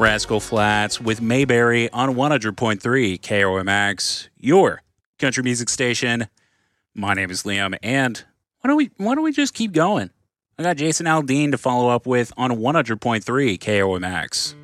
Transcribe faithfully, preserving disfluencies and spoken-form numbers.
Rascal Flatts with Mayberry on one hundred point three K O M X, your country music station. My name is Liam, and why don't we why don't we just keep going? I got Jason Aldean to follow up with on one hundred point three K O M X.